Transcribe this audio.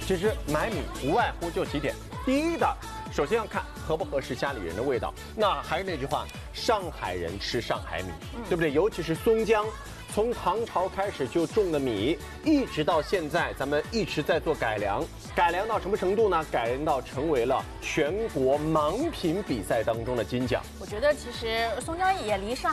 其实买米无外乎就几点，第一的，首先要看合不合适家里人的味道。那还是那句话，上海人吃上海米，对不对？尤其是松江。从唐朝开始就种的米，一直到现在，咱们一直在做改良，改良到什么程度呢？改良到成为了全国盲品比赛当中的金奖。 我觉得其实松江也离上